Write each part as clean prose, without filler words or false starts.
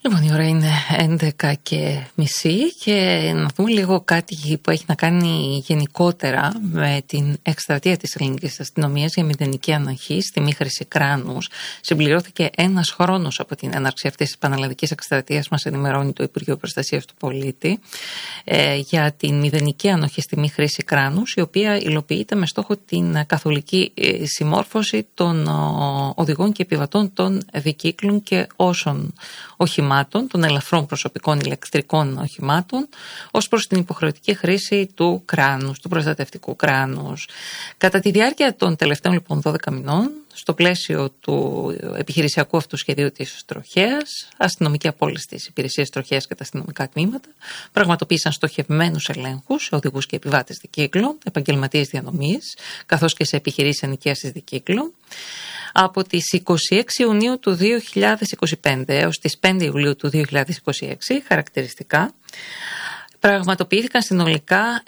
Λοιπόν, η ώρα είναι 11:30 και να δούμε λίγο κάτι που έχει να κάνει γενικότερα με την εκστρατεία της ελληνικής αστυνομίας για μηδενική ανοχή στη μη χρήση κράνους. Συμπληρώθηκε ένας χρόνος από την έναρξη αυτής της πανελλαδικής εκστρατείας, μας ενημερώνει το Υπουργείο Προστασίας του Πολίτη, για την μηδενική ανοχή στη μη χρήση κράνους, η οποία υλοποιείται με στόχο την καθολική συμμόρφωση των οδηγών και επιβατών των δικύκλων και όσων οχημάτων, των ελαφρών προσωπικών ηλεκτρικών οχημάτων, ως προς την υποχρεωτική χρήση του κράνους, του προστατευτικού κράνους. Κατά τη διάρκεια των τελευταίων λοιπόν 12 μηνών, στο πλαίσιο του επιχειρησιακού αυτού σχεδίου της τροχέας, αστυνομικοί από όλες τις υπηρεσίες τροχέας και τα αστυνομικά τμήματα πραγματοποίησαν στοχευμένους ελέγχους σε οδηγούς και επιβάτες δικύκλων, επαγγελματίες διανομής, καθώς και σε επιχειρήσεις ενοικίασης δικύκλων. Από τις 26 Ιουνίου του 2025 έως τις 5 Ιουλίου του 2026, χαρακτηριστικά, πραγματοποιήθηκαν συνολικά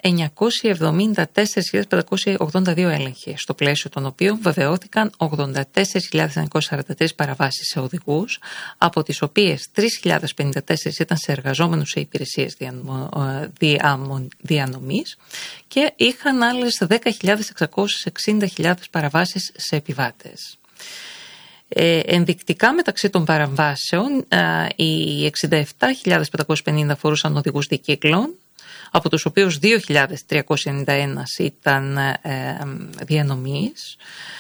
974.582 έλεγχοι, στο πλαίσιο των οποίων βεβαιώθηκαν 84.943 παραβάσεις σε οδηγούς, από τις οποίες 3.054 ήταν σε εργαζόμενους σε υπηρεσίες διανομής και είχαν άλλες 10.660.000 παραβάσεις σε επιβάτες. Ενδεικτικά μεταξύ των παραβάσεων, οι 67.550 αφορούσαν οδηγούς δικύκλων, από τους οποίους 2.391 ήταν διανομής,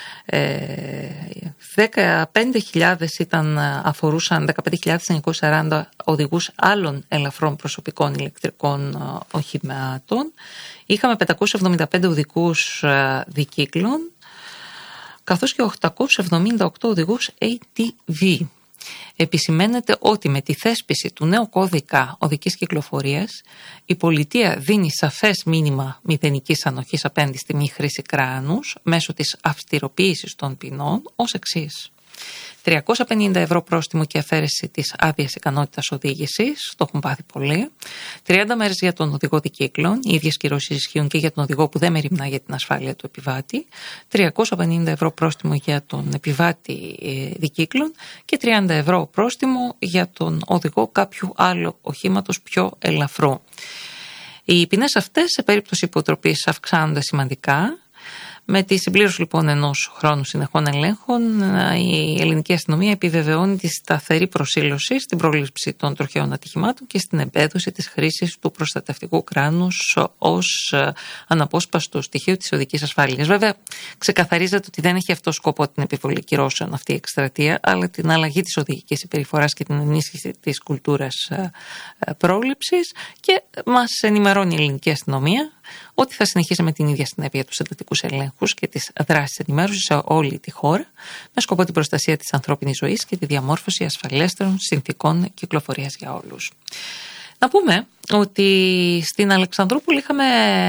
15.000 αφορούσαν 15.940 οδηγούς άλλων ελαφρών προσωπικών ηλεκτρικών οχημάτων, είχαμε 575 οδηγούς δικύκλων, καθώς και 878 οδηγούς ATV. Επισημαίνεται ότι με τη θέσπιση του νέου κώδικα οδικής κυκλοφορίας, η πολιτεία δίνει σαφές μήνυμα μηδενικής ανοχής απέναντι στη μη χρήση κράνους μέσω της αυστηροποίησης των ποινών ως εξής: 350 ευρώ πρόστιμο και αφαίρεση της άδειας ικανότητας οδήγησης, το έχουν πάθει πολλοί. 30 μέρες για τον οδηγό δικύκλων, οι ίδιες κυρώσεις ισχύουν και για τον οδηγό που δεν μεριμνά για την ασφάλεια του επιβάτη. 350 ευρώ πρόστιμο για τον επιβάτη δικύκλων και 30 ευρώ πρόστιμο για τον οδηγό κάποιου άλλου οχήματος πιο ελαφρού. Οι ποινές αυτές σε περίπτωση υποτροπής αυξάνονται σημαντικά. Με τη συμπλήρωση λοιπόν ενός χρόνου συνεχών ελέγχων, η ελληνική αστυνομία επιβεβαιώνει τη σταθερή προσήλωση στην πρόληψη των τροχαίων ατυχημάτων και στην εμπέδωση της χρήσης του προστατευτικού κράνους ως αναπόσπαστο στοιχείο της οδικής ασφάλειας. Βέβαια, ξεκαθαρίζεται ότι δεν έχει αυτό σκοπό την επιβολή κυρώσεων αυτή η εκστρατεία, αλλά την αλλαγή της οδηγικής συμπεριφοράς και την ενίσχυση της κουλτούρας πρόληψης, και μας ενημερώνει η ελληνική αστυνομία ότι θα συνεχίσει με την ίδια συνέπεια τους εντατικούς ελέγχους και τις δράσεις ενημέρωσης σε όλη τη χώρα, με σκοπό την προστασία της ανθρώπινης ζωής και τη διαμόρφωση ασφαλέστερων συνθηκών κυκλοφορίας για όλους. Να πούμε ότι στην Αλεξανδρούπολη είχαμε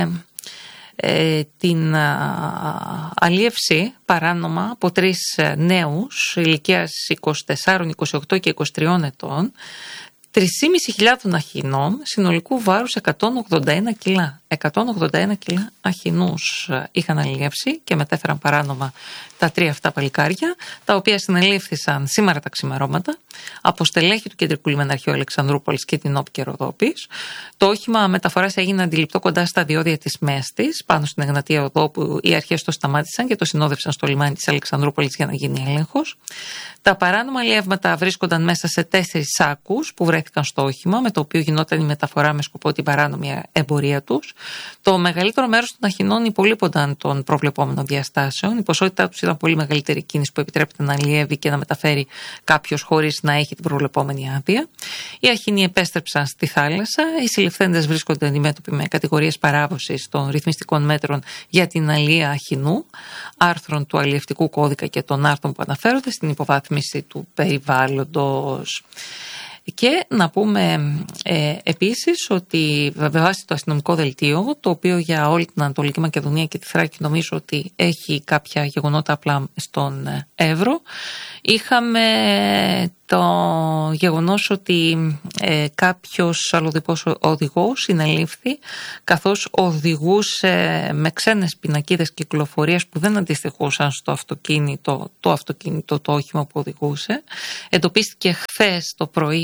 την αλίευση παράνομα από 3 νέους ηλικίας 24, 28 και 23 ετών, 3.500 αχινών συνολικού βάρους 181 κιλά. 181 κιλά αχινούς είχαν αλλιεύσει και μετέφεραν παράνομα τα 3 αυτά παλικάρια, τα οποία συνελήφθησαν σήμερα τα ξημερώματα από στελέχη του Κεντρικού Λιμεναρχείου Αλεξανδρούπολης και την ΟΠ και Ροδόπης. Το όχημα μεταφοράς έγινε αντιληπτό κοντά στα διόδια της Μέστης, πάνω στην Εγνατία Οδό, που οι αρχές το σταμάτησαν και το συνόδευσαν στο λιμάνι της Αλεξανδρούπολης για να γίνει έλεγχος. Τα παράνομα αλλιεύματα βρίσκονταν μέσα σε 4 σάκους που βρέθηκαν στο όχημα, με το οποίο γινόταν η μεταφορά με σκοπό την παράνομη εμπορία τους. Το μεγαλύτερο μέρος των αχινών υπολείπονταν των προβλεπόμενων διαστάσεων. Η ποσότητά τους ήταν πολύ μεγαλύτερη εκείνης που επιτρέπεται να αλλιεύει και να μεταφέρει κάποιος χωρίς να έχει την προβλεπόμενη άδεια. Οι αχινοί επέστρεψαν στη θάλασσα. Οι συλληφθέντες βρίσκονται αντιμέτωποι με κατηγορίες παράβασης των ρυθμιστικών μέτρων για την αλλία αχινού, άρθρων του αλλιευτικού κώδικα και των άρθρων που αναφέρονται στην υποβάθμιση του περιβάλλοντος. Και να πούμε επίσης ότι βάσει το αστυνομικό δελτίο, το οποίο για όλη την Ανατολική Μακεδονία και τη Θράκη νομίζω ότι έχει κάποια γεγονότα απλά στον Εύρο, είχαμε το γεγονός ότι κάποιος αλλοδυπός οδηγός συνελήφθη, καθώς οδηγούσε με ξένες πινακίδες κυκλοφορίας που δεν αντιστοιχούσαν στο αυτοκίνητο, το όχημα που οδηγούσε. Εντοπίστηκε χθες το πρωί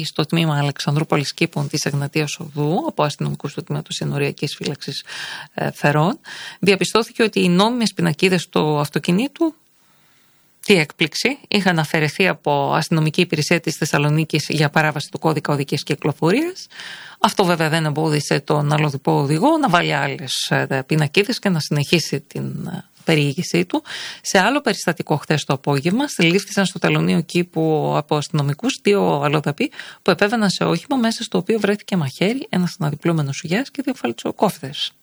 στο τμήμα Αλεξανδρούπολης Κήπων της Εγνατίας Οδού από αστυνομικούς του τμήματος Συνοριακής Φύλαξης Φερών. Διαπιστώθηκε ότι οι νόμιμες πινακίδες του αυτοκινήτου, τι έκπληξη, είχαν αφαιρεθεί από αστυνομική υπηρεσία της Θεσσαλονίκης για παράβαση του κώδικα οδικής κυκλοφορίας. Αυτό βέβαια δεν εμπόδισε τον αλλοδαπό οδηγό να βάλει άλλες πινακίδες και να συνεχίσει την περιήγησή του. Σε άλλο περιστατικό χθες το απόγευμα, συλλήφθησαν στο τελωνείο Κήπου από αστυνομικούς 2 αλλοδαποί που επέβαιναν σε όχημα μέσα στο οποίο βρέθηκε μαχαίρι, ένας αναδιπλούμενος σουγιάς και 2 φαλτσοκόφτες.